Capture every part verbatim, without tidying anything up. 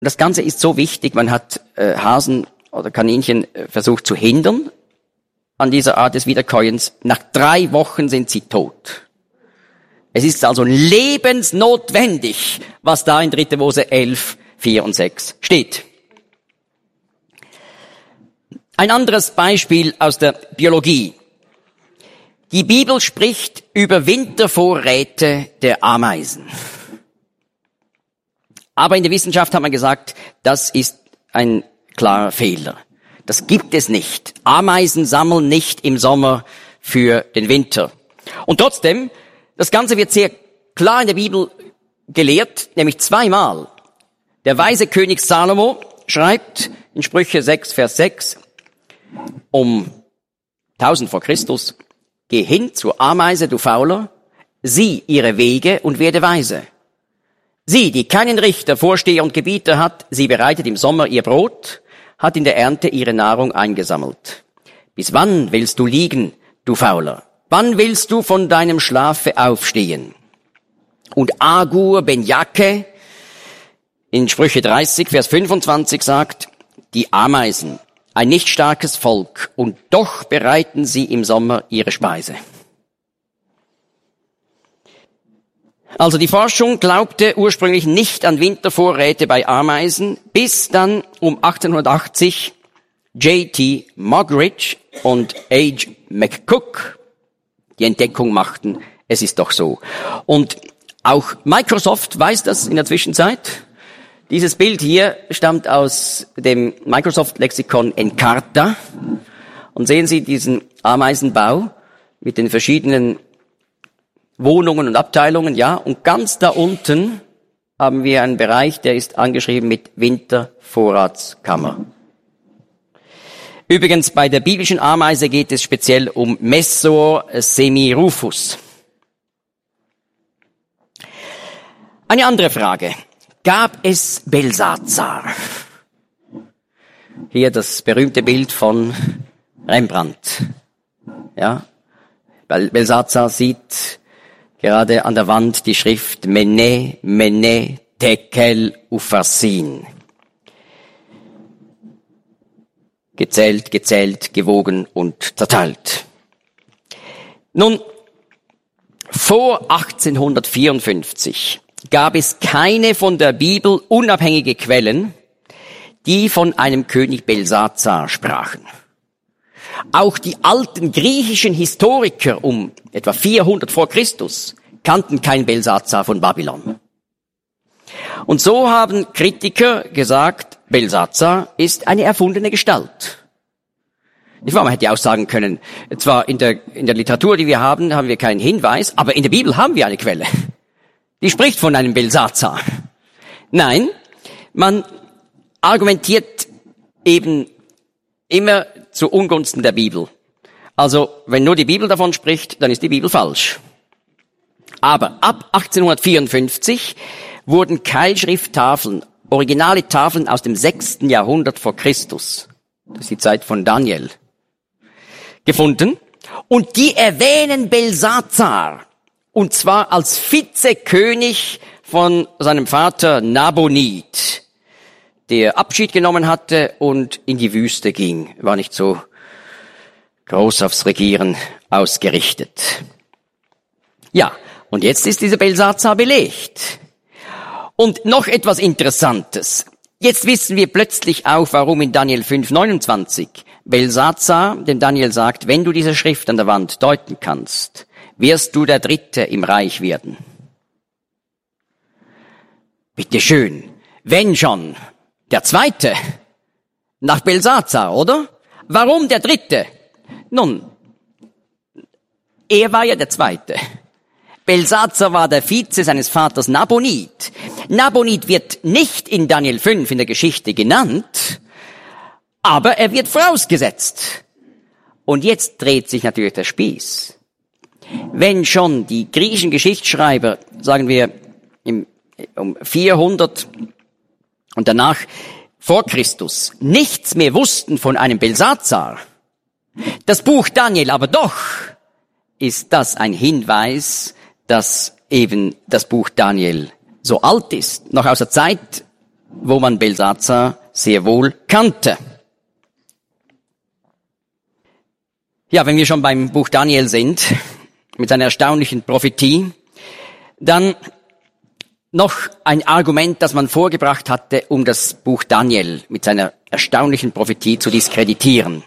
das Ganze ist so wichtig, man hat äh, Hasen oder Kaninchen äh, versucht zu hindern an dieser Art des Wiederkäuens. Nach drei Wochen sind sie tot. Es ist also lebensnotwendig, was da in dritte Mose elf, vier und sechs steht. Ein anderes Beispiel aus der Biologie. Die Bibel spricht über Wintervorräte der Ameisen. Aber in der Wissenschaft hat man gesagt, das ist ein klarer Fehler. Das gibt es nicht. Ameisen sammeln nicht im Sommer für den Winter. Und trotzdem, das Ganze wird sehr klar in der Bibel gelehrt, nämlich zweimal. Der weise König Salomo schreibt in Sprüche sechs, Vers sechs, um tausend vor Christus, geh hin zur Ameise, du Fauler, sieh ihre Wege und werde weise. Sie, die keinen Richter, Vorsteher und Gebieter hat, sie bereitet im Sommer ihr Brot, hat in der Ernte ihre Nahrung eingesammelt. Bis wann willst du liegen, du Fauler? Wann willst du von deinem Schlafe aufstehen? Und Agur ben Jake in Sprüche dreißig, Vers fünfundzwanzig sagt, die Ameisen, ein nicht starkes Volk, und doch bereiten sie im Sommer ihre Speise. Also die Forschung glaubte ursprünglich nicht an Wintervorräte bei Ameisen, bis dann um achtzehnhundertachtzig J T Moggridge und H. McCook die Entdeckung machten, es ist doch so. Und auch Microsoft weiß das in der Zwischenzeit. Dieses Bild hier stammt aus dem Microsoft-Lexikon Encarta. Und sehen Sie diesen Ameisenbau mit den verschiedenen Wohnungen und Abteilungen, ja. Und ganz da unten haben wir einen Bereich, der ist angeschrieben mit Wintervorratskammer. Übrigens, bei der biblischen Ameise geht es speziell um Mesor semirufus. Eine andere Frage. Gab es Belsazar? Hier das berühmte Bild von Rembrandt. Ja, Belsazar sieht gerade an der Wand die Schrift Mene, Mene, Tekel, Upharsin. Gezählt, gezählt, gewogen und zerteilt. Nun, vor achtzehnhundertvierundfünfzig gab es keine von der Bibel unabhängige Quellen, die von einem König Belsazar sprachen. Auch die alten griechischen Historiker um etwa vierhundert vor Christus kannten kein Belsazar von Babylon. Und so haben Kritiker gesagt, Belsazar ist eine erfundene Gestalt. Man hätte auch sagen können, zwar in der, in der Literatur, die wir haben, haben wir keinen Hinweis, aber in der Bibel haben wir eine Quelle. Die spricht von einem Belsazar. Nein, man argumentiert eben immer zu Ungunsten der Bibel. Also, wenn nur die Bibel davon spricht, dann ist die Bibel falsch. Aber ab achtzehnhundertvierundfünfzig wurden Keilschrifttafeln, originale Tafeln aus dem sechsten Jahrhundert vor Christus, das ist die Zeit von Daniel, gefunden. Und die erwähnen Belsazar. Und zwar als Vizekönig von seinem Vater Nabonid, der Abschied genommen hatte und in die Wüste ging. War nicht so groß aufs Regieren ausgerichtet. Ja, und jetzt ist dieser Belsazar belegt. Und noch etwas Interessantes. Jetzt wissen wir plötzlich auch, warum in Daniel fünf neunundzwanzig Belsazar, denn Daniel sagt, wenn du diese Schrift an der Wand deuten kannst, wirst du der Dritte im Reich werden. Bitte schön, wenn schon der Zweite nach Belsazar, oder? Warum der Dritte? Nun, er war ja der Zweite. Belsazar war der Vize seines Vaters Nabonid. Nabonid wird nicht in Daniel fünf in der Geschichte genannt, aber er wird vorausgesetzt. Und jetzt dreht sich natürlich der Spieß. Wenn schon die griechischen Geschichtsschreiber, sagen wir, im, um vierhundert und danach vor Christus nichts mehr wussten von einem Belsazar, das Buch Daniel aber doch, ist das ein Hinweis, dass eben das Buch Daniel so alt ist, noch aus der Zeit wo man Belsatzar sehr wohl kannte. Ja, wenn wir schon beim Buch Daniel sind, mit seiner erstaunlichen Prophetie, dann noch ein Argument, das man vorgebracht hatte, um das Buch Daniel mit seiner erstaunlichen Prophetie zu diskreditieren.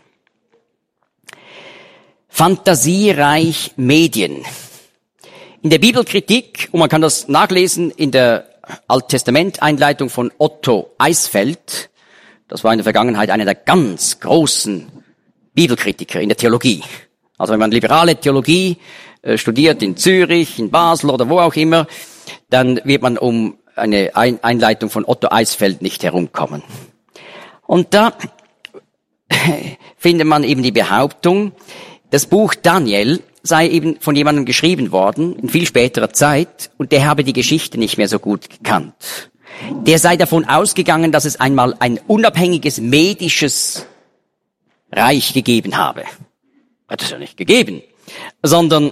Fantasiereich Medien. In der Bibelkritik, und man kann das nachlesen in der Alttestament-Einleitung von Otto Eisfeld, das war in der Vergangenheit einer der ganz großen Bibelkritiker in der Theologie. Also wenn man liberale Theologie äh, studiert in Zürich, in Basel oder wo auch immer, dann wird man um eine Einleitung von Otto Eisfeld nicht herumkommen. Und da findet man eben die Behauptung, das Buch Daniel sei eben von jemandem geschrieben worden, in viel späterer Zeit, und der habe die Geschichte nicht mehr so gut gekannt. Der sei davon ausgegangen, dass es einmal ein unabhängiges medisches Reich gegeben habe. Hat es ja nicht gegeben, sondern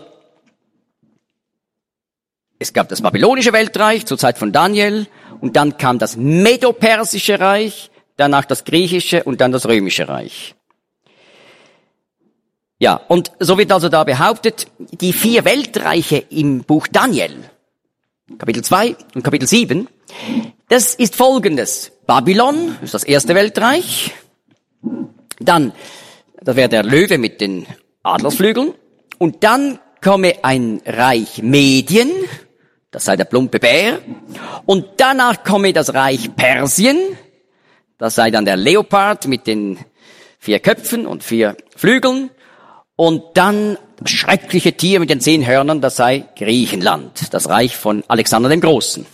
es gab das babylonische Weltreich zur Zeit von Daniel und dann kam das Medo-Persische Reich, danach das griechische und dann das römische Reich. Ja, und so wird also da behauptet, die vier Weltreiche im Buch Daniel, Kapitel zwei und Kapitel sieben, das ist folgendes. Babylon ist das erste Weltreich, dann, das wäre der Löwe mit den Adlersflügeln, und dann komme ein Reich Medien, das sei der plumpe Bär, und danach komme das Reich Persien, das sei dann der Leopard mit den vier Köpfen und vier Flügeln, und dann das schreckliche Tier mit den zehn Hörnern, das sei Griechenland, das Reich von Alexander dem Großen.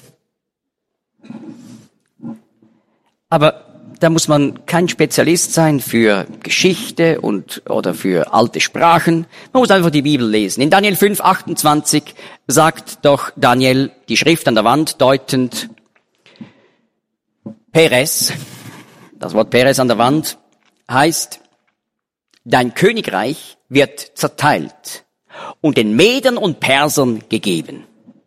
Aber da muss man kein Spezialist sein für Geschichte und oder für alte Sprachen. Man muss einfach die Bibel lesen. In Daniel fünf, achtundzwanzig sagt doch Daniel, die Schrift an der Wand deutend, Peres, das Wort Peres an der Wand heißt, dein Königreich wird zerteilt und den Medern und Persern gegeben.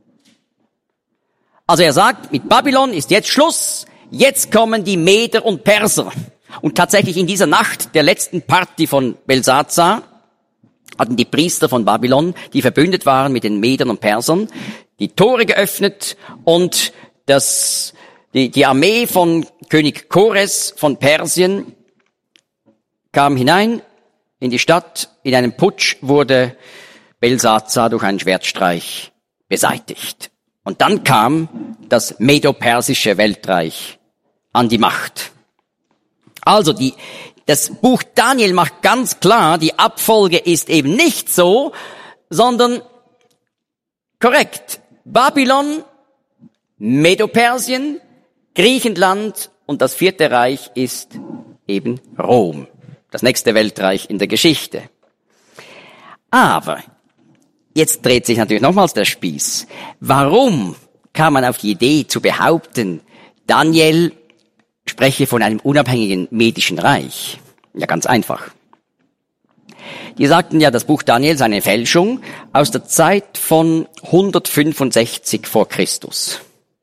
Also er sagt, mit Babylon ist jetzt Schluss, jetzt kommen die Meder und Perser. Und tatsächlich in dieser Nacht der letzten Party von Belsatzar hatten die Priester von Babylon, die verbündet waren mit den Medern und Persern, die Tore geöffnet und das, die, die Armee von König Kores von Persien kam hinein in die Stadt. In einem Putsch wurde Belsatzar durch einen Schwertstreich beseitigt. Und dann kam das Medo-Persische Weltreich an die Macht. Also die, das Buch Daniel macht ganz klar, die Abfolge ist eben nicht so, sondern korrekt. Babylon, Medo-Persien, Griechenland und das vierte Reich ist eben Rom. Das nächste Weltreich in der Geschichte. Aber jetzt dreht sich natürlich nochmals der Spieß. Warum kam man auf die Idee zu behaupten, Daniel spreche von einem unabhängigen medischen Reich? Ja, ganz einfach. Die sagten ja, das Buch Daniel sei eine Fälschung aus der Zeit von hundertfünfundsechzig vor Christus.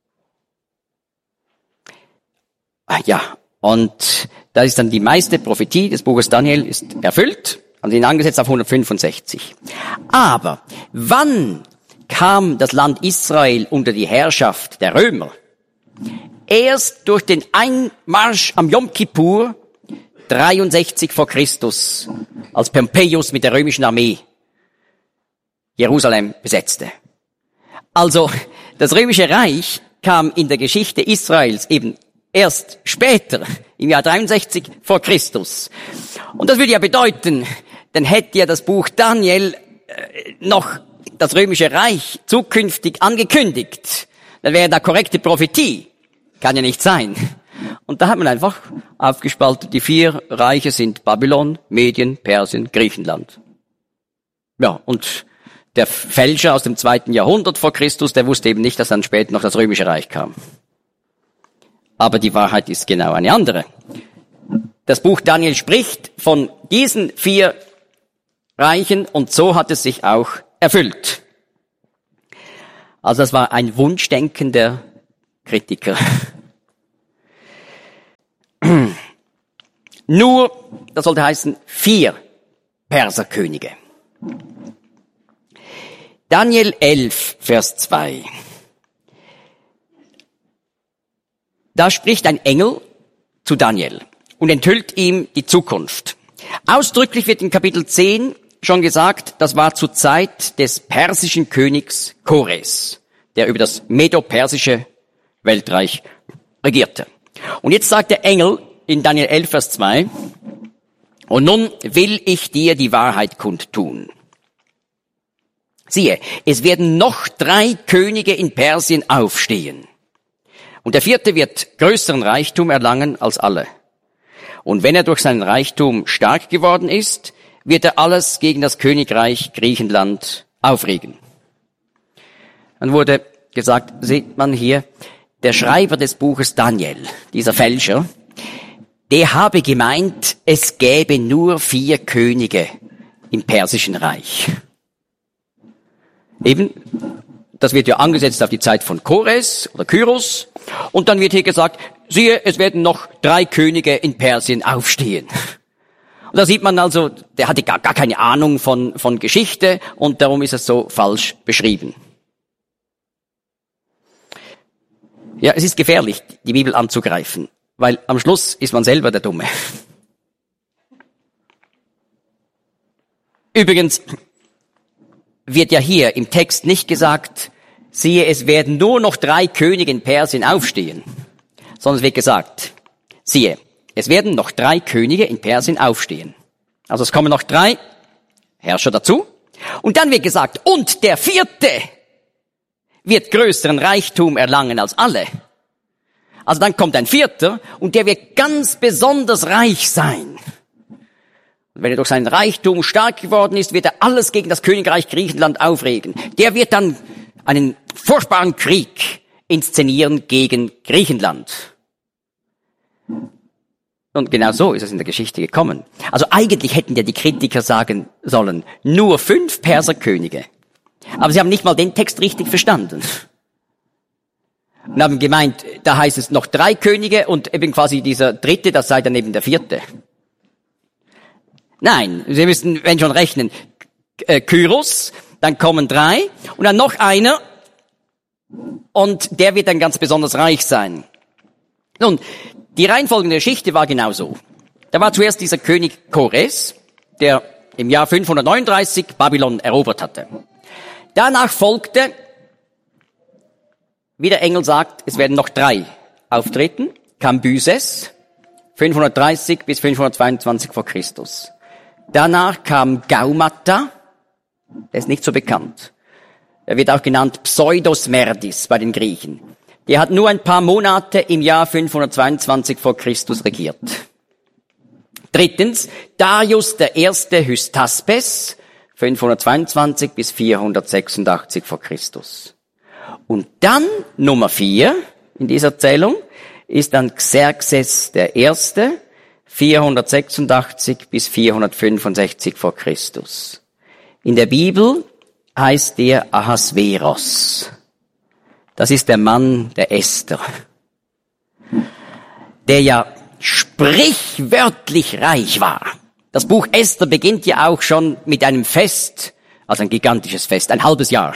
Ja, und da ist dann die meiste Prophetie des Buches Daniel ist erfüllt, also ihn angesetzt auf hundertfünfundsechzig. Aber wann kam das Land Israel unter die Herrschaft der Römer? Erst durch den Einmarsch am Yom Kippur, dreiundsechzig vor Christus, als Pompeius mit der römischen Armee Jerusalem besetzte. Also das römische Reich kam in der Geschichte Israels eben erst später, im Jahr dreiundsechzig vor Christus. Und das würde ja bedeuten, dann hätte ja das Buch Daniel äh, noch das römische Reich zukünftig angekündigt. Dann wäre da korrekte Prophetie. Kann ja nicht sein. Und da hat man einfach aufgespaltet. Die vier Reiche sind Babylon, Medien, Persien, Griechenland. Ja, und der Fälscher aus dem zweiten Jahrhundert vor Christus, der wusste eben nicht, dass dann später noch das römische Reich kam. Aber die Wahrheit ist genau eine andere. Das Buch Daniel spricht von diesen vier Reichen und so hat es sich auch erfüllt. Also das war ein Wunschdenken der Kritiker. nur, das sollte heißen, vier Perserkönige. Daniel elf, Vers zwei. Da spricht ein Engel zu Daniel und enthüllt ihm die Zukunft. Ausdrücklich wird in Kapitel zehn schon gesagt, das war zur Zeit des persischen Königs Kores, der über das medo-persische Weltreich regierte. Und jetzt sagt der Engel in Daniel elf, Vers zwei, und nun will ich dir die Wahrheit kundtun. Siehe, es werden noch drei Könige in Persien aufstehen. Und der vierte wird größeren Reichtum erlangen als alle. Und wenn er durch seinen Reichtum stark geworden ist, wird er alles gegen das Königreich Griechenland aufregen. Dann wurde gesagt, sieht man hier, der Schreiber des Buches Daniel, dieser Fälscher, der habe gemeint, es gäbe nur vier Könige im Persischen Reich. Eben, das wird ja angesetzt auf die Zeit von Kores oder Kyros. Und dann wird hier gesagt, siehe, es werden noch drei Könige in Persien aufstehen. Und da sieht man also, der hatte gar, gar keine Ahnung von, von Geschichte und darum ist es so falsch beschrieben. Ja, es ist gefährlich, die Bibel anzugreifen, weil am Schluss ist man selber der Dumme. Übrigens wird ja hier im Text nicht gesagt, siehe, es werden nur noch drei Könige in Persien aufstehen, sondern es wird gesagt, siehe, es werden noch drei Könige in Persien aufstehen. Also es kommen noch drei Herrscher dazu. Und dann wird gesagt, und der vierte wird größeren Reichtum erlangen als alle. Also dann kommt ein vierter und der wird ganz besonders reich sein. Und wenn er durch seinen Reichtum stark geworden ist, wird er alles gegen das Königreich Griechenland aufregen. Der wird dann einen furchtbaren Krieg inszenieren gegen Griechenland. Und genau so ist es in der Geschichte gekommen. Also eigentlich hätten ja die Kritiker sagen sollen, nur fünf Perserkönige. Aber sie haben nicht mal den Text richtig verstanden. Und haben gemeint, da heißt es noch drei Könige und eben quasi dieser dritte, das sei dann eben der vierte. Nein, Sie müssen, wenn schon rechnen, Kyros, dann kommen drei und dann noch einer und der wird dann ganz besonders reich sein. Nun, die Reihenfolge der Geschichte war genau so. Da war zuerst dieser König Kores, der im Jahr fünfhundertneununddreißig Babylon erobert hatte. Danach folgte, wie der Engel sagt, es werden noch drei auftreten. Kambyses, fünfhundertdreißig bis fünfhundertzweiundzwanzig vor Christus. Danach kam Gaumata, der ist nicht so bekannt. Er wird auch genannt Pseudosmerdis bei den Griechen. Der hat nur ein paar Monate im Jahr fünfhundertzweiundzwanzig vor Christus regiert. Drittens, Darius der erste Hystaspes, fünfhundertzweiundzwanzig bis vierhundertsechsundachtzig vor Christus. Und dann, Nummer vier in dieser Zählung, ist dann Xerxes der erste, vierhundertsechsundachtzig bis vierhundertfünfundsechzig vor Christus. In der Bibel heißt der Ahasveros. Das ist der Mann der Esther, der ja sprichwörtlich reich war. Das Buch Esther beginnt ja auch schon mit einem Fest, also ein gigantisches Fest, ein halbes Jahr.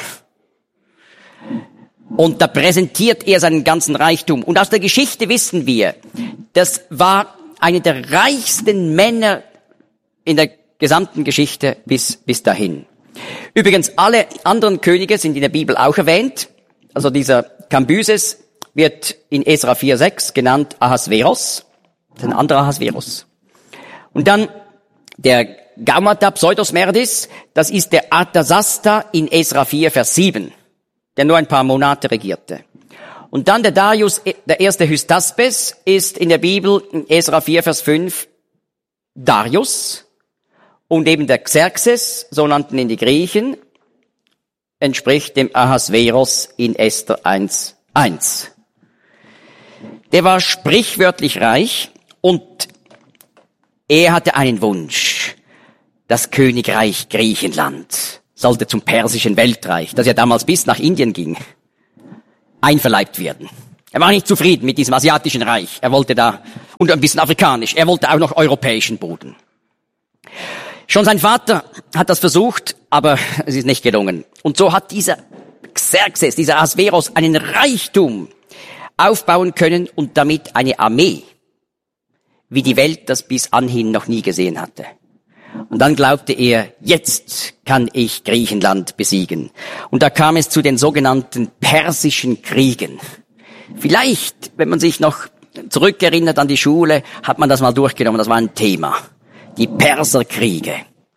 Und da präsentiert er seinen ganzen Reichtum. Und aus der Geschichte wissen wir, das war einer der reichsten Männer in der gesamten Geschichte bis, bis dahin. Übrigens, alle anderen Könige sind in der Bibel auch erwähnt. Also dieser Kambyses wird in Esra vier sechs genannt Ahasveros. Das ist ein anderer Ahasveros. Und dann der Gaumata Pseudosmerdis, das ist der Arthasasta in Esra vier Vers sieben, der nur ein paar Monate regierte. Und dann der Darius, der erste Hystaspes, ist in der Bibel in Esra vier Vers fünf Darius. Und eben der Xerxes, so nannten ihn die Griechen, entspricht dem Ahasveros in Esther eins eins. Der war sprichwörtlich reich und er hatte einen Wunsch. Das Königreich Griechenland sollte zum persischen Weltreich, das ja damals bis nach Indien ging, einverleibt werden. Er war nicht zufrieden mit diesem asiatischen Reich. Er wollte da Und ein bisschen afrikanisch. Er wollte auch noch europäischen Boden. Schon sein Vater hat das versucht, aber es ist nicht gelungen. Und so hat dieser Xerxes, dieser Ahasveros, einen Reichtum aufbauen können und damit eine Armee, wie die Welt das bis anhin noch nie gesehen hatte. Und dann glaubte er, jetzt kann ich Griechenland besiegen. Und da kam es zu den sogenannten Persischen Kriegen. Vielleicht, wenn man sich noch zurückerinnert an die Schule, hat man das mal durchgenommen, das war ein Thema. Die Perserkriege.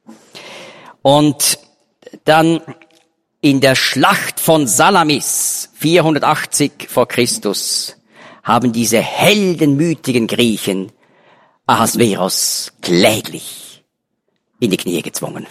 Und dann in der Schlacht von Salamis, vierhundertachtzig vor Christus, haben diese heldenmütigen Griechen Ahasveros kläglich in die Knie gezwungen.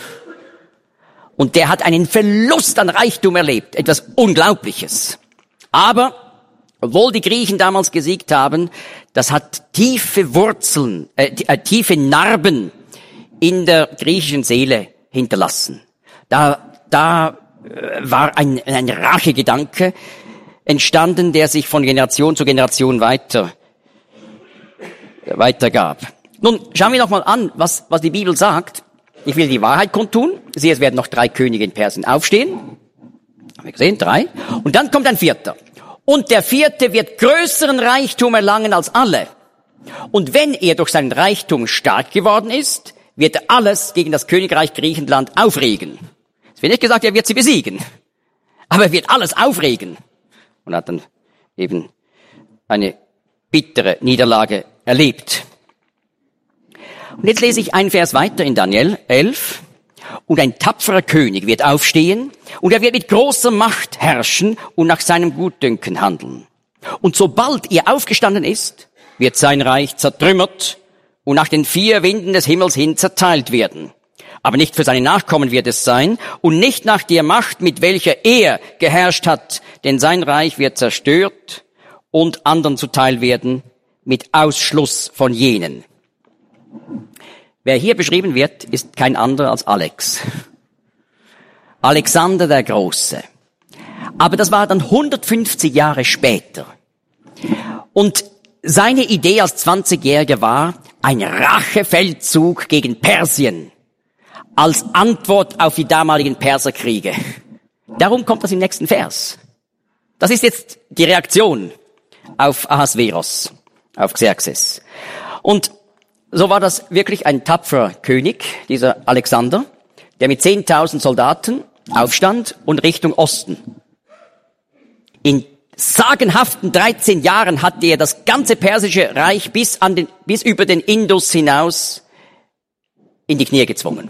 Und der hat einen Verlust an Reichtum erlebt, etwas Unglaubliches. Aber, obwohl die Griechen damals gesiegt haben, das hat tiefe Wurzeln, äh, äh, tiefe Narben in der griechischen Seele hinterlassen. Da, da äh, war ein, ein Rachegedanke entstanden, der sich von Generation zu Generation weiter, äh, weitergab. Nun, schauen wir noch mal an, was, was die Bibel sagt. Ich will die Wahrheit kundtun. Siehe, es werden noch drei Könige in Persien aufstehen. Haben wir gesehen, drei. Und dann kommt ein vierter. Und der vierte wird größeren Reichtum erlangen als alle. Und wenn er durch seinen Reichtum stark geworden ist, wird er alles gegen das Königreich Griechenland aufregen. Es wird nicht gesagt, er wird sie besiegen. Aber er wird alles aufregen. Und hat dann eben eine bittere Niederlage erlebt. Und jetzt lese ich einen Vers weiter in Daniel elf. Und ein tapferer König wird aufstehen, und er wird mit großer Macht herrschen und nach seinem Gutdünken handeln. Und sobald er aufgestanden ist, wird sein Reich zertrümmert und nach den vier Winden des Himmels hin zerteilt werden. Aber nicht für seine Nachkommen wird es sein und nicht nach der Macht, mit welcher er geherrscht hat, denn sein Reich wird zerstört und anderen zuteil werden mit Ausschluss von jenen. Wer hier beschrieben wird, ist kein anderer als Alex. Alexander der Große. Aber das war dann hundertfünfzig Jahre später. Und seine Idee als zwanzigjähriger war ein Rachefeldzug gegen Persien als Antwort auf die damaligen Perserkriege. Darum kommt das im nächsten Vers. Das ist jetzt die Reaktion auf Ahasveros, auf Xerxes. Und so war das wirklich ein tapferer König, dieser Alexander, der mit zehntausend Soldaten aufstand und Richtung Osten. In sagenhaften dreizehn Jahren hatte er das ganze persische Reich bis an den, bis über den Indus hinaus in die Knie gezwungen.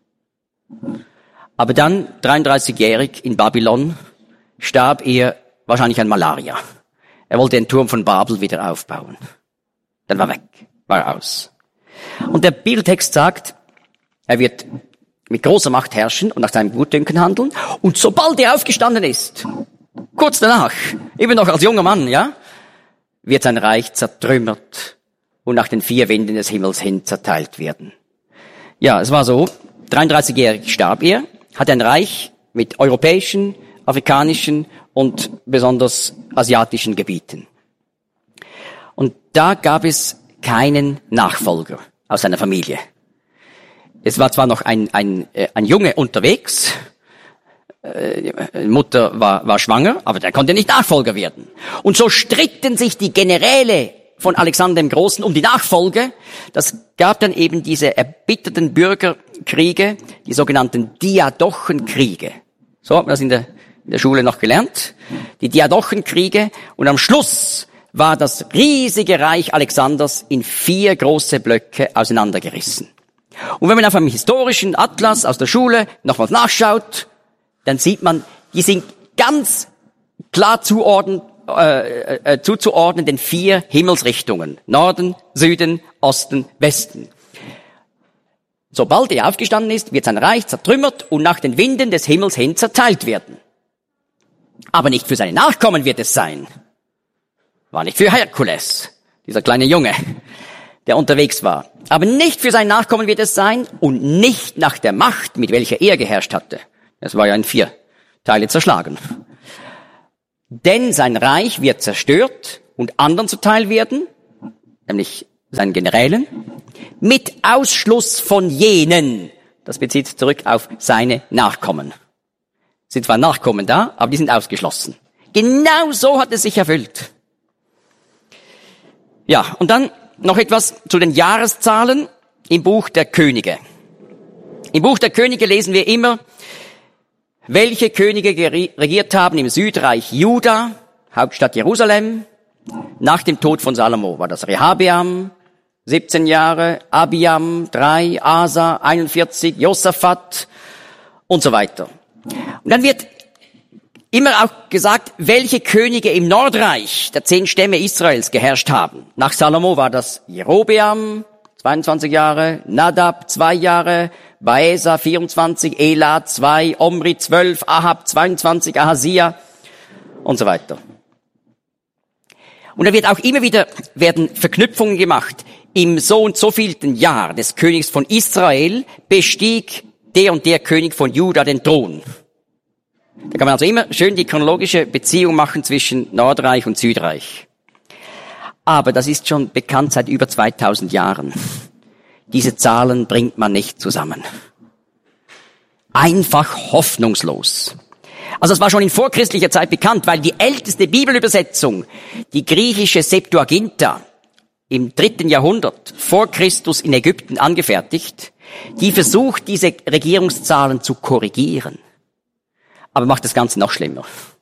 Aber dann, dreiunddreißigjährig in Babylon, starb er wahrscheinlich an Malaria. Er wollte den Turm von Babel wieder aufbauen. Dann war weg, war aus. Und der Bibeltext sagt, er wird mit großer Macht herrschen und nach seinem Gutdünken handeln. Und sobald er aufgestanden ist, kurz danach, eben noch als junger Mann, ja, wird sein Reich zertrümmert und nach den vier Winden des Himmels hin zerteilt werden. Ja, es war so, dreiunddreißigjährig starb er, hat ein Reich mit europäischen, afrikanischen und besonders asiatischen Gebieten. Und da gab es keinen Nachfolger aus seiner Familie. Es war zwar noch ein, ein, ein Junge unterwegs, äh, Mutter war, war schwanger, aber der konnte nicht Nachfolger werden. Und so stritten sich die Generäle von Alexander dem Großen um die Nachfolge. Das gab dann eben diese erbitterten Bürgerkriege, die sogenannten Diadochenkriege. So hat man das in der, in der Schule noch gelernt. Die Diadochenkriege. Und am Schluss war das riesige Reich Alexanders in vier große Blöcke auseinandergerissen. Und wenn man auf einem historischen Atlas aus der Schule nochmals nachschaut, dann sieht man, die sind ganz klar zuordnen, äh, äh, zuzuordnen den vier Himmelsrichtungen. Norden, Süden, Osten, Westen. Sobald er aufgestanden ist, wird sein Reich zertrümmert und nach den Winden des Himmels hin zerteilt werden. Aber nicht für seine Nachkommen wird es sein. War nicht für Herkules, dieser kleine Junge, der unterwegs war. Aber nicht für seine Nachkommen wird es sein und nicht nach der Macht, mit welcher er geherrscht hatte. Es war ja in vier Teile zerschlagen. Denn sein Reich wird zerstört und anderen zuteil werden, nämlich seinen Generälen, mit Ausschluss von jenen. Das bezieht sich zurück auf seine Nachkommen. Es sind zwar Nachkommen da, aber die sind ausgeschlossen. Genau so hat es sich erfüllt. Ja, und dann noch etwas zu den Jahreszahlen im Buch der Könige. Im Buch der Könige lesen wir immer, welche Könige regiert haben im Südreich Juda, Hauptstadt Jerusalem. Nach dem Tod von Salomo war das Rehabeam, siebzehn Jahre, Abiam, drei, Asa, einundvierzig, Josaphat und so weiter. Und dann wird immer auch gesagt, welche Könige im Nordreich der zehn Stämme Israels geherrscht haben. Nach Salomo war das Jerobeam, zweiundzwanzig Jahre, Nadab, zwei Jahre, Baesa, vierundzwanzig, Ela, zwei, Omri, zwölf, Ahab, zweiundzwanzig, Ahasia und so weiter. Und da wird auch immer wieder, werden Verknüpfungen gemacht. Im so und so vielten Jahr des Königs von Israel bestieg der und der König von Juda den Thron. Da kann man also immer schön die chronologische Beziehung machen zwischen Nordreich und Südreich. Aber das ist schon bekannt seit über zweitausend Jahren. Diese Zahlen bringt man nicht zusammen. Einfach hoffnungslos. Also es war schon in vorchristlicher Zeit bekannt, weil die älteste Bibelübersetzung, die griechische Septuaginta, im dritten Jahrhundert vor Christus in Ägypten angefertigt, die versucht, diese Regierungszahlen zu korrigieren. Aber macht das Ganze noch schlimmer.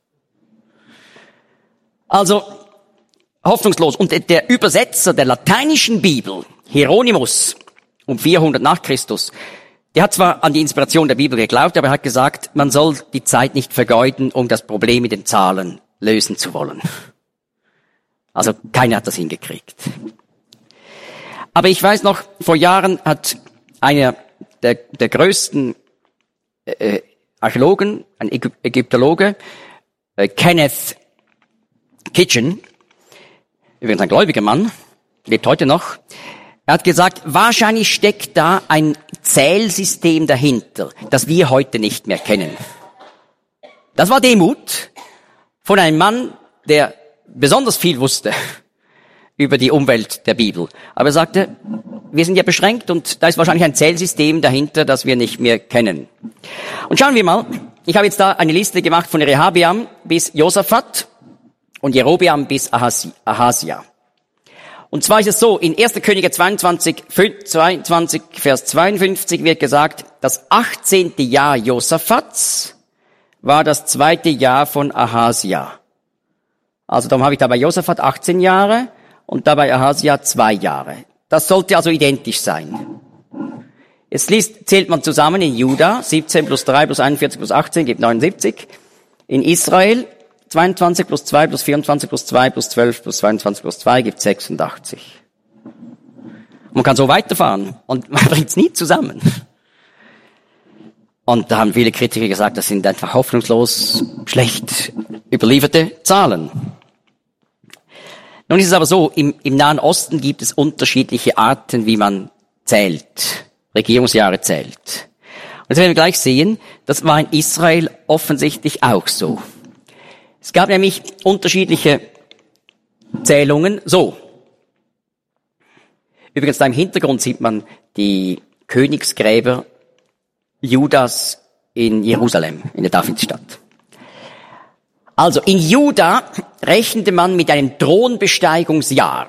Also, hoffnungslos. Und der Übersetzer der lateinischen Bibel, Hieronymus, um vierhundert nach Christus, der hat zwar an die Inspiration der Bibel geglaubt, aber er hat gesagt, man soll die Zeit nicht vergeuden, um das Problem mit den Zahlen lösen zu wollen. Also keiner hat das hingekriegt. Aber ich weiß noch, vor Jahren hat einer der, der größten äh, Archäologen, ein Ägyptologe, äh, Kenneth Kitchen, übrigens ein gläubiger Mann, lebt heute noch, er hat gesagt, wahrscheinlich steckt da ein Zählsystem dahinter, das wir heute nicht mehr kennen. Das war Demut von einem Mann, der besonders viel wusste über die Umwelt der Bibel. Aber er sagte, wir sind ja beschränkt und da ist wahrscheinlich ein Zählsystem dahinter, das wir nicht mehr kennen. Und schauen wir mal, ich habe jetzt da eine Liste gemacht von Rehabeam bis Josaphat und Jerobeam bis Ahasia. Und zwar ist es so, in erster Könige zweiundzwanzig, zweiundzwanzig, Vers zweiundfünfzig wird gesagt, das achtzehnte Jahr Josaphats war das zweite Jahr von Ahasia. Also darum habe ich da bei Josaphat achtzehn Jahre und da bei Ahasia zwei Jahre. Das sollte also identisch sein. Jetzt liest, zählt man zusammen in Juda, siebzehn plus drei plus einundvierzig plus achtzehn gibt neunundsiebzig. In Israel, zweiundzwanzig plus zwei plus vierundzwanzig plus zwei plus zwölf plus zweiundzwanzig plus zwei gibt sechsundachtzig. Man kann so weiterfahren und man bringt es nie zusammen. Und da haben viele Kritiker gesagt, das sind einfach hoffnungslos schlecht überlieferte Zahlen. Nun ist es aber so, im, im Nahen Osten gibt es unterschiedliche Arten, wie man zählt, Regierungsjahre zählt. Und jetzt werden wir gleich sehen, das war in Israel offensichtlich auch so. Es gab nämlich unterschiedliche Zählungen. So. Übrigens, da im Hintergrund sieht man die Königsgräber Judas in Jerusalem, in der Davidsstadt. Also, in Juda rechnete man mit einem Thronbesteigungsjahr.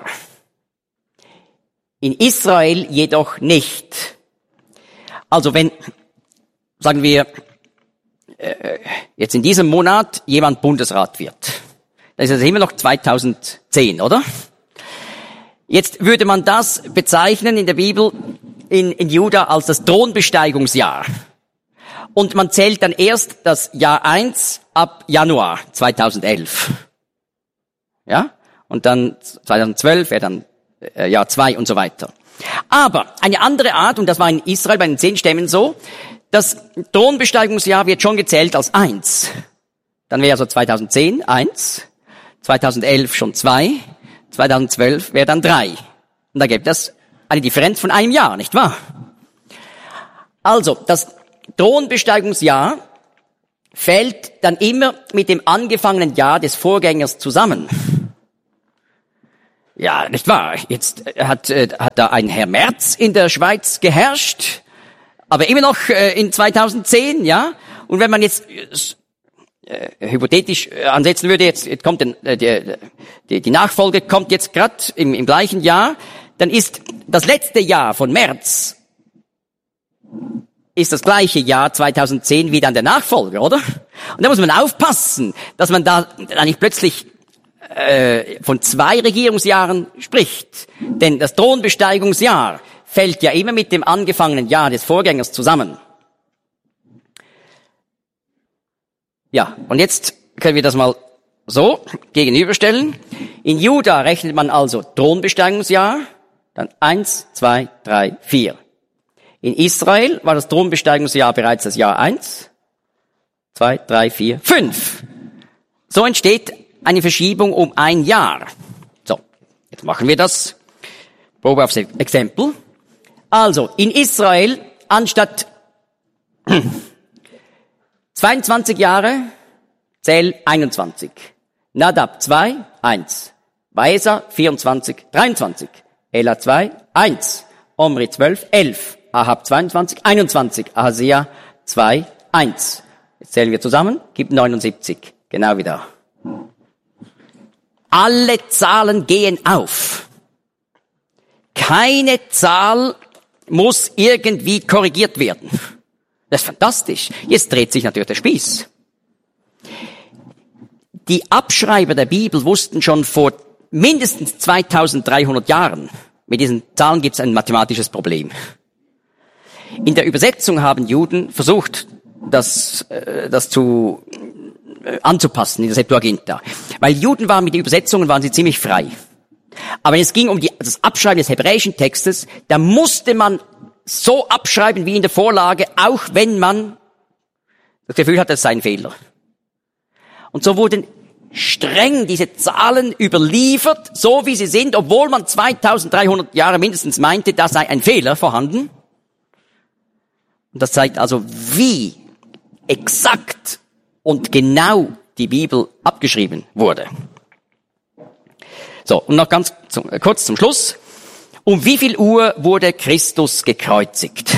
In Israel jedoch nicht. Also, wenn, sagen wir, jetzt in diesem Monat jemand Bundesrat wird. Das ist also immer noch zweitausendzehn, oder? Jetzt würde man das bezeichnen in der Bibel in, in Juda als das Thronbesteigungsjahr. Und man zählt dann erst das Jahr eins ab Januar zweitausendelf. Ja? Und dann zweitausendzwölf wäre dann äh, Jahr zwei und so weiter. Aber eine andere Art, und das war in Israel bei den zehn Stämmen so, das Thronbesteigungsjahr wird schon gezählt als eins. Dann wäre also zweitausendzehn eins, zweitausendelf schon zwei, zweitausendzwölf wäre dann drei. Und da gibt es eine Differenz von einem Jahr, nicht wahr? Also, das Thronbesteigungsjahr fällt dann immer mit dem angefangenen Jahr des Vorgängers zusammen. Ja, nicht wahr? Jetzt hat, äh, hat da ein Herr Merz in der Schweiz geherrscht, aber immer noch äh, in zweitausendzehn, ja? Und wenn man jetzt äh, hypothetisch ansetzen würde, jetzt, jetzt kommt den, äh, die, die, die Nachfolge kommt jetzt gerade im, im gleichen Jahr, dann ist das letzte Jahr von Merz ist das gleiche Jahr zweitausendzehn wie dann der Nachfolger, oder? Und da muss man aufpassen, dass man da nicht plötzlich äh, von zwei Regierungsjahren spricht. Denn das Thronbesteigungsjahr fällt ja immer mit dem angefangenen Jahr des Vorgängers zusammen. Ja, und jetzt können wir das mal so gegenüberstellen. In Juda rechnet man also Thronbesteigungsjahr, dann eins, zwei, drei, vier. In Israel war das Thronbesteigungsjahr bereits das Jahr eins, zwei, drei, vier, fünf. So entsteht eine Verschiebung um ein Jahr. So, jetzt machen wir das. Probe aufs Exempel. Also, in Israel anstatt zweiundzwanzig Jahre, zähl einundzwanzig. Nadab zwei, eins. Baesa vierundzwanzig, dreiundzwanzig. Ela zwei, eins. Omri zwölf, elf. Ahab zweiundzwanzig, einundzwanzig. Ahasia zwei, eins. Jetzt zählen wir zusammen, gibt neunundsiebzig. Genau wie da. Alle Zahlen gehen auf. Keine Zahl muss irgendwie korrigiert werden. Das ist fantastisch. Jetzt dreht sich natürlich der Spieß. Die Abschreiber der Bibel wussten schon vor mindestens zweitausenddreihundert Jahren, mit diesen Zahlen gibt es ein mathematisches Problem. In der Übersetzung haben Juden versucht, das, äh, das zu, äh, anzupassen in der Septuaginta. Weil Juden waren mit den Übersetzungen waren sie ziemlich frei. Aber es ging um die, das Abschreiben des hebräischen Textes, da musste man so abschreiben wie in der Vorlage, auch wenn man das Gefühl hat, das sei ein Fehler. Und so wurden streng diese Zahlen überliefert, so wie sie sind, obwohl man zweitausenddreihundert Jahre mindestens meinte, da sei ein Fehler vorhanden. Und das zeigt also, wie exakt und genau die Bibel abgeschrieben wurde. So, und noch ganz zum, äh, kurz zum Schluss. Um wie viel Uhr wurde Christus gekreuzigt?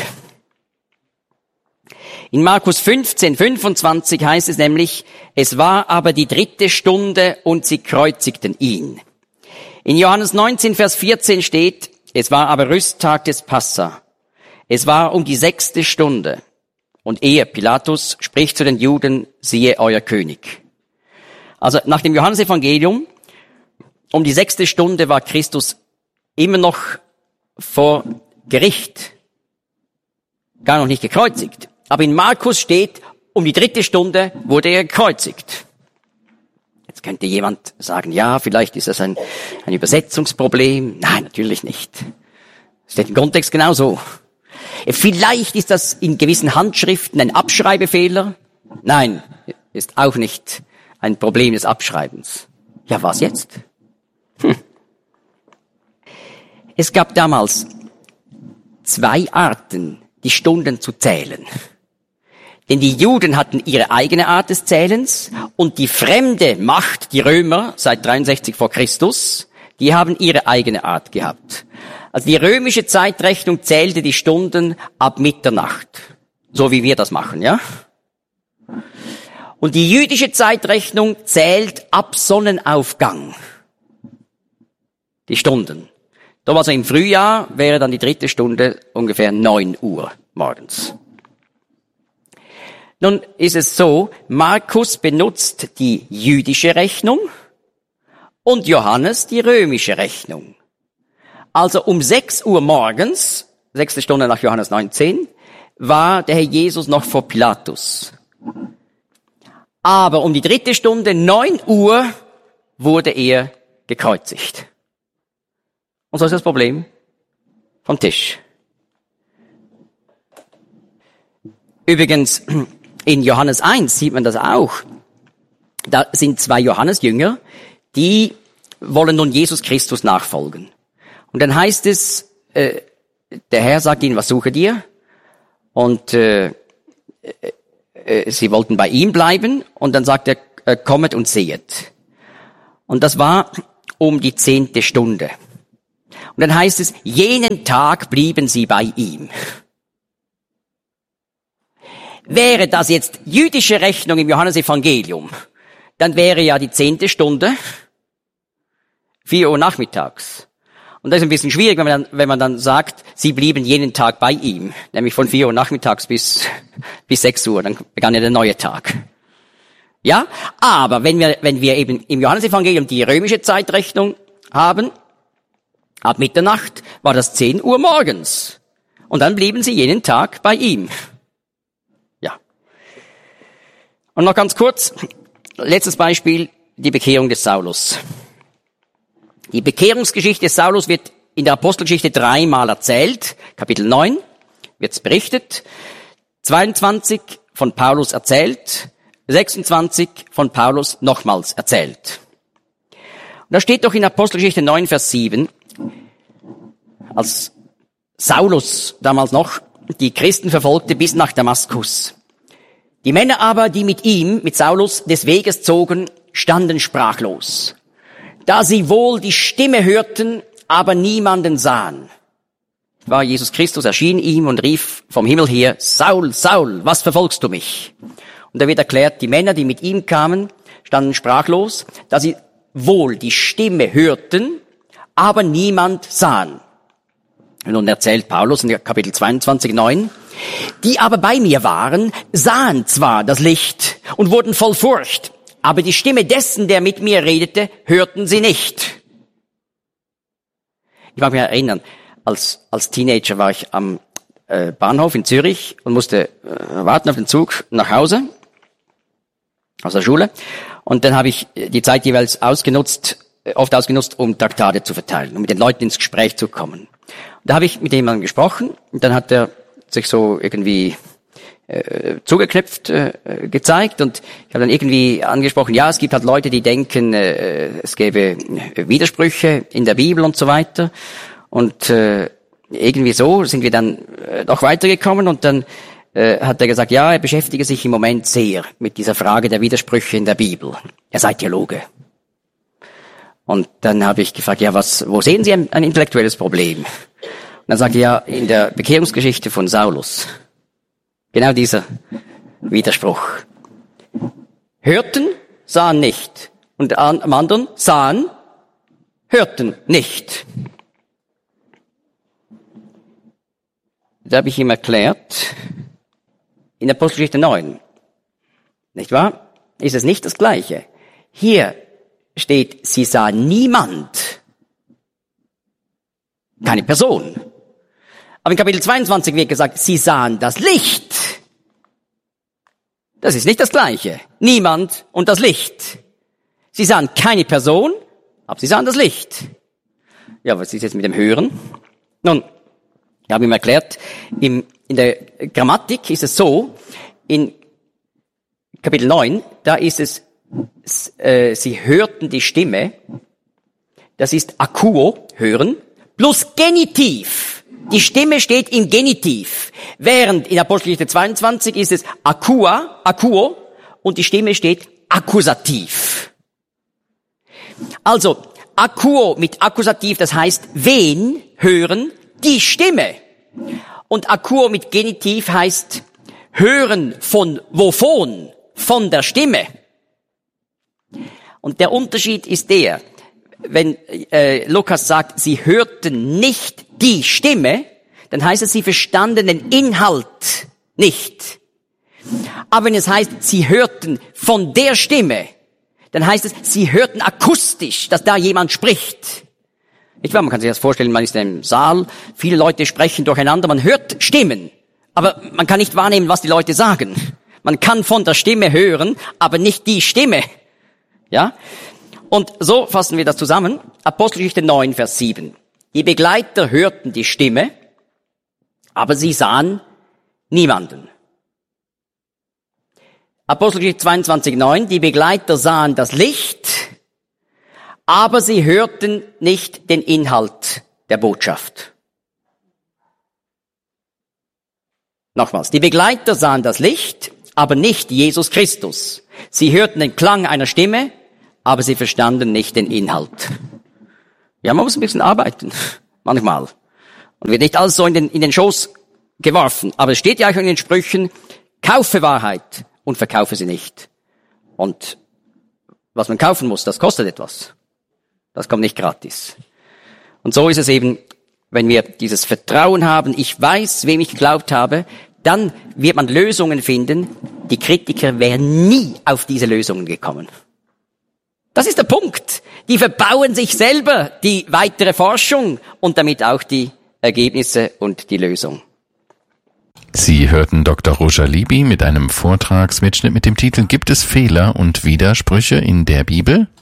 In Markus fünfzehn, fünfundzwanzig heißt es nämlich, es war aber die dritte Stunde und sie kreuzigten ihn. In Johannes neunzehn, Vers vierzehn steht, es war aber Rüsttag des Passa. Es war um die sechste Stunde. Und er, Pilatus, spricht zu den Juden, siehe euer König. Also nach dem Johannesevangelium, um die sechste Stunde war Christus immer noch vor Gericht. Gar noch nicht gekreuzigt. Aber in Markus steht, um die dritte Stunde wurde er gekreuzigt. Jetzt könnte jemand sagen, ja, vielleicht ist das ein, ein Übersetzungsproblem. Nein, natürlich nicht. Es steht im Kontext genauso. Vielleicht ist das in gewissen Handschriften ein Abschreibefehler. Nein, ist auch nicht ein Problem des Abschreibens. Ja, was jetzt? Hm. Es gab damals zwei Arten, die Stunden zu zählen. Denn die Juden hatten ihre eigene Art des Zählens und die fremde Macht, die Römer, seit dreiundsechzig vor Christus, die haben ihre eigene Art gehabt. Also die römische Zeitrechnung zählte die Stunden ab Mitternacht, so wie wir das machen, ja? Und die jüdische Zeitrechnung zählt ab Sonnenaufgang die Stunden. Doch also im Frühjahr wäre dann die dritte Stunde ungefähr neun Uhr morgens. Nun ist es so, Markus benutzt die jüdische Rechnung und Johannes die römische Rechnung. Also um sechs Uhr morgens, sechste Stunde nach Johannes neunzehn, war der Herr Jesus noch vor Pilatus. Aber um die dritte Stunde, neun Uhr, wurde er gekreuzigt. Und so ist das Problem vom Tisch. Übrigens, in Johannes eins sieht man das auch. Da sind zwei Johannesjünger, die wollen nun Jesus Christus nachfolgen. Und dann heißt es, äh, der Herr sagt ihnen, was sucht ihr? Und äh, äh, sie wollten bei ihm bleiben. Und dann sagt er, äh, kommet und sehet. Und das war um die zehnte Stunde. Und dann heißt es, jenen Tag blieben sie bei ihm. Wäre das jetzt jüdische Rechnung im Johannesevangelium, dann wäre ja die zehnte Stunde vier Uhr nachmittags. Und das ist ein bisschen schwierig, wenn man dann, wenn man dann sagt, sie blieben jenen Tag bei ihm, nämlich von vier Uhr nachmittags bis, bis sechs Uhr, dann begann ja der neue Tag. Ja, aber wenn wir, wenn wir eben im Johannesevangelium die römische Zeitrechnung haben, ab Mitternacht war das zehn Uhr morgens. Und dann blieben sie jenen Tag bei ihm. Ja. Und noch ganz kurz, letztes Beispiel, die Bekehrung des Saulus. Die Bekehrungsgeschichte des Saulus wird in der Apostelgeschichte dreimal erzählt. Kapitel neun wird es berichtet, zweiundzwanzig von Paulus erzählt, sechsundzwanzig von Paulus nochmals erzählt. Und da steht doch in Apostelgeschichte neun, Vers sieben, als Saulus damals noch die Christen verfolgte bis nach Damaskus. Die Männer aber, die mit ihm, mit Saulus, des Weges zogen, standen sprachlos, da sie wohl die Stimme hörten, aber niemanden sahen. War Jesus Christus, erschien ihm und rief vom Himmel her, Saul, Saul, was verfolgst du mich? Und da wird erklärt, die Männer, die mit ihm kamen, standen sprachlos, da sie wohl die Stimme hörten, aber niemand sahen. Und nun erzählt Paulus in Kapitel zweiundzwanzig, neun, die aber bei mir waren, sahen zwar das Licht und wurden voll Furcht, aber die Stimme dessen, der mit mir redete, hörten sie nicht. Ich mag mich erinnern, als, als Teenager war ich am äh, Bahnhof in Zürich und musste äh, warten auf den Zug nach Hause aus der Schule. Und dann habe ich die Zeit jeweils ausgenutzt, oft ausgenutzt, um Traktate zu verteilen, um mit den Leuten ins Gespräch zu kommen. Und da habe ich mit jemandem gesprochen und dann hat er sich so irgendwie äh, zugeknöpft äh, gezeigt und ich habe dann irgendwie angesprochen, ja, es gibt halt Leute, die denken, äh, es gäbe Widersprüche in der Bibel und so weiter. Und äh, irgendwie so sind wir dann äh, noch weitergekommen und dann äh, hat er gesagt, ja, er beschäftige sich im Moment sehr mit dieser Frage der Widersprüche in der Bibel. Er sei Theologe. Und dann habe ich gefragt, ja, was, wo sehen Sie ein, ein intellektuelles Problem? Und dann sagte er, ja, in der Bekehrungsgeschichte von Saulus. Genau dieser Widerspruch. Hörten, sahen nicht. Und am anderen sahen, hörten nicht. Da habe ich ihm erklärt, in Apostelgeschichte neun, nicht wahr, ist es nicht das Gleiche. Hier steht, sie sah niemand, keine Person. Aber in Kapitel zweiundzwanzig wird gesagt, sie sahen das Licht. Das ist nicht das Gleiche. Niemand und das Licht. Sie sahen keine Person, aber sie sahen das Licht. Ja, was ist jetzt mit dem Hören? Nun, ich habe ihm erklärt, im, in der Grammatik ist es so, in Kapitel neun, da ist es, äh, sie hörten die Stimme, das ist akuo, hören, plus Genitiv. Die Stimme steht im Genitiv, während in Apostelgeschichte zweiundzwanzig ist es akua, akuo, und die Stimme steht Akkusativ. Also, akuo mit Akkusativ, das heißt, wen hören? Die Stimme. Und akuo mit Genitiv heißt hören von wovon? Von der Stimme. Und der Unterschied ist der, wenn äh, Lukas sagt, sie hörten nicht die Stimme, dann heißt es, sie verstanden den Inhalt nicht. Aber wenn es heißt, sie hörten von der Stimme, dann heißt es, sie hörten akustisch, dass da jemand spricht. Ich weiß, man kann sich das vorstellen, man ist im Saal, viele Leute sprechen durcheinander, man hört Stimmen, aber man kann nicht wahrnehmen, was die Leute sagen. Man kann von der Stimme hören, aber nicht die Stimme. Ja? Und so fassen wir das zusammen. Apostelgeschichte neun, Vers sieben. Die Begleiter hörten die Stimme, aber sie sahen niemanden. Apostelgeschichte zweiundzwanzig, neun. Die Begleiter sahen das Licht, aber sie hörten nicht den Inhalt der Botschaft. Nochmals, die Begleiter sahen das Licht, aber nicht Jesus Christus. Sie hörten den Klang einer Stimme, aber sie verstanden nicht den Inhalt. Ja, man muss ein bisschen arbeiten, manchmal. Und wird nicht alles so in den, in den Schoß geworfen. Aber es steht ja auch in den Sprüchen, kaufe Wahrheit und verkaufe sie nicht. Und was man kaufen muss, das kostet etwas. Das kommt nicht gratis. Und so ist es eben, wenn wir dieses Vertrauen haben, ich weiß, wem ich geglaubt habe, dann wird man Lösungen finden. Die Kritiker wären nie auf diese Lösungen gekommen. Das ist der Punkt. Die verbauen sich selber die weitere Forschung und damit auch die Ergebnisse und die Lösung. Sie hörten Doktor Roger Libby mit einem Vortragsmitschnitt mit dem Titel »Gibt es Fehler und Widersprüche in der Bibel?«